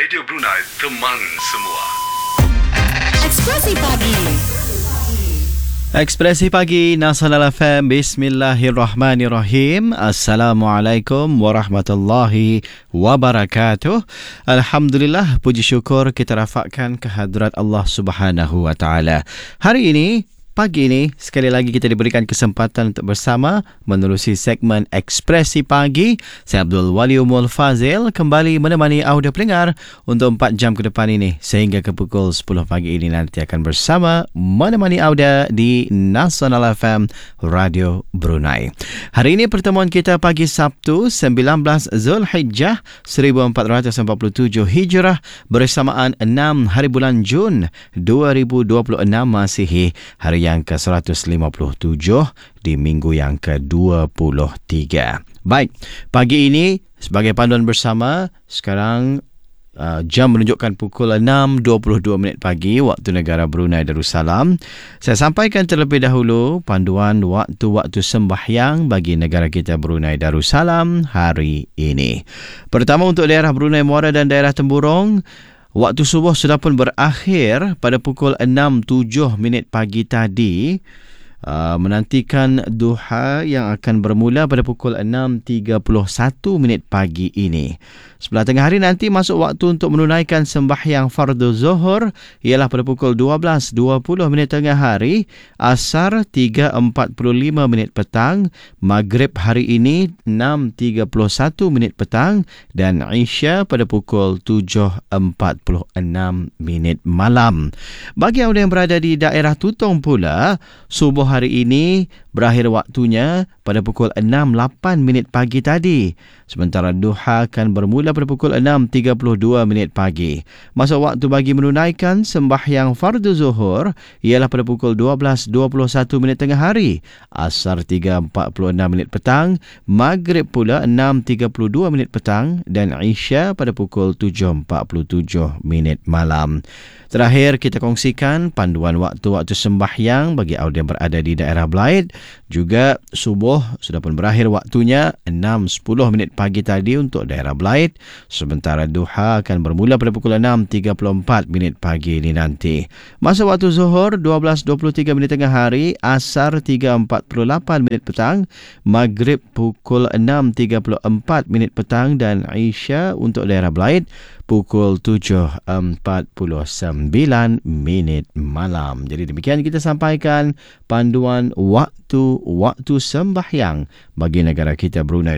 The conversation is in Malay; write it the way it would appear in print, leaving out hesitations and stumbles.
Radio Brunei, teman semua. Ekspresi Pagi. Ekspresi Pagi Nasional FM. Bismillahirrahmanirrahim. Assalamualaikum warahmatullahi wabarakatuh. Alhamdulillah, puji syukur kita rafakkan kehadrat Allah Subhanahu wa taala. Hari ini, pagi ini, sekali lagi kita diberikan kesempatan untuk bersama menerusi segmen Ekspresi Pagi. Saya Abdul Waliumul Fazil kembali menemani audio pendengar untuk 4 jam ke depan ini sehingga ke pukul 10 pagi ini nanti akan bersama menemani audio di Nasional FM Radio Brunei. Hari ini pertemuan kita pagi Sabtu 19 Zulhijjah 1447 Hijrah bersamaan 6 hari bulan Jun 2026 Masihi, hari yang ke-157 di minggu yang ke-23. Baik, pagi ini sebagai panduan bersama, sekarang jam menunjukkan pukul 6.22 pagi waktu negara Brunei Darussalam. Saya sampaikan terlebih dahulu panduan waktu-waktu sembahyang bagi negara kita Brunei Darussalam hari ini. Pertama, untuk daerah Brunei Muara dan daerah Temburong, waktu subuh sudah pun berakhir pada pukul 6.07 pagi tadi, menantikan duha yang akan bermula pada pukul 6.31 pagi ini. Sebelah tengah hari nanti masuk waktu untuk menunaikan sembahyang fardu zuhur ialah pada pukul 12.20 tengah hari, asar 3.45 petang, maghrib hari ini 6.31 petang dan isya pada pukul 7.46 malam. Bagi anda yang berada di daerah Tutong pula, subuh hari ini berakhir waktunya pada pukul 6.08 pagi tadi. Sementara duha akan bermula pada pukul 6.32 pagi. Masa waktu bagi menunaikan sembahyang fardu zuhur ialah pada pukul 12.21 tengah hari, asar 3.46 petang, maghrib pula 6.32 petang dan isya pada pukul 7.47 malam. Terakhir, kita kongsikan panduan waktu-waktu sembahyang bagi anda yang berada di daerah Blaid. Juga subuh sudah pun berakhir waktunya 6.10 pagi tadi untuk daerah Blaid. Sementara duha akan bermula pada pukul 6.34 pagi ini nanti. Masa waktu zuhur 12.23 tengah hari, asar 3.48 petang, maghrib pukul 6.34 petang dan isya untuk daerah Blaid pukul 7.49 malam. Jadi demikian kita sampaikan panduan waktu sembahyang bagi negara kita Brunei